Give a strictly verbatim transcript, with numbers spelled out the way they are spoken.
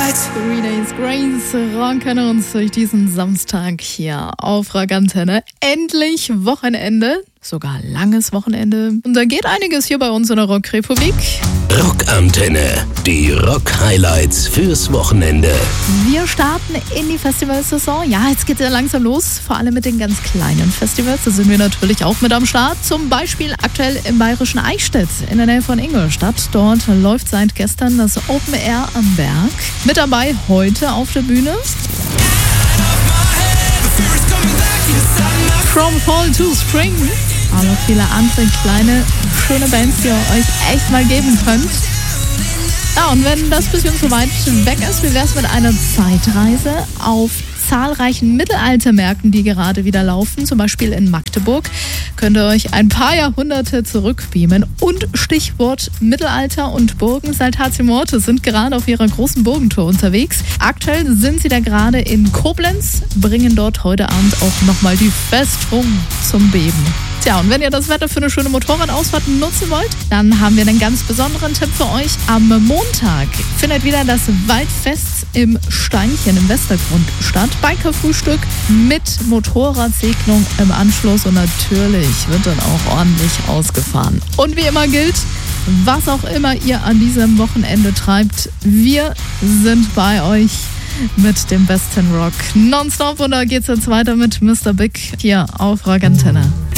Highlights. Three Days Grace rocken uns durch diesen Samstag hier auf Rock Antenne. Endlich Wochenende, sogar langes Wochenende. Und da geht einiges hier bei uns in der Rockrepublik. Rock Antenne, die Rock-Highlights fürs Wochenende. Wir starten in die Festivalsaison. Ja, jetzt geht es ja langsam los, vor allem mit den ganz kleinen Festivals. Da sind wir natürlich auch mit am Start. Zum Beispiel aktuell im bayerischen Eichstätt in der Nähe von Ingolstadt. Dort läuft seit gestern das Open Air am Berg. Mit dabei heute auf der Bühne From Fall to Spring. Aber viele andere kleine, schöne Bands, die ihr euch echt mal geben könnt. Ja, und wenn das bisschen zu weit weg ist, wie wär's mit einer Zeitreise auf zahlreichen Mittelaltermärkten, die gerade wieder laufen, zum Beispiel in Magdeburg, könnt ihr euch ein paar Jahrhunderte zurückbeamen. Und Stichwort Mittelalter und Burgen, Saltatio Morte sind gerade auf ihrer großen Burgentour unterwegs. Aktuell sind sie da gerade in Koblenz, bringen dort heute Abend auch nochmal die Festung zum Beben. Tja, und wenn ihr das Wetter für eine schöne Motorradausfahrt nutzen wollt, dann haben wir einen ganz besonderen Tipp für euch. Am Montag findet wieder das Waldfest im Steinchen im Westergrund statt. Bikerfrühstück mit Motorradsegnung im Anschluss und natürlich wird dann auch ordentlich ausgefahren. Und wie immer gilt, was auch immer ihr an diesem Wochenende treibt, wir sind bei euch mit dem besten Rock nonstop. Und da geht's jetzt weiter mit Mister Big hier auf Rock Antenne.